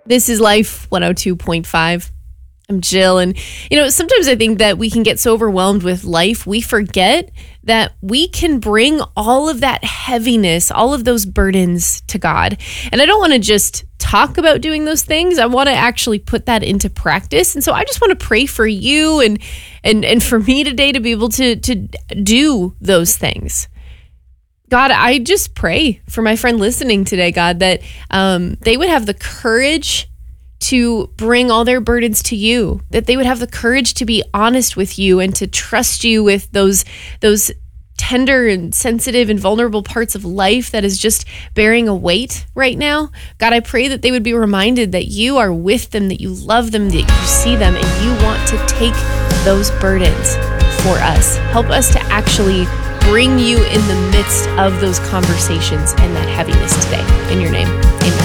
This is Life 102.5. I'm Jill. And, sometimes I think that we can get so overwhelmed with life, we forget that we can bring all of that heaviness, all of those burdens to God. And I don't want to just talk about doing those things. I want to actually put that into practice. And so I just want to pray for you and for me today to be able to do those things. God, I just pray for my friend listening today, God, that they would have the courage to bring all their burdens to you, that they would have the courage to be honest with you and to trust you with those tender and sensitive and vulnerable parts of life that is just bearing a weight right now. God, I pray that they would be reminded that you are with them, that you love them, that you see them, and you want to take those burdens for us. Help us to actually bring you in the midst of those conversations and that heaviness today. In your name, amen.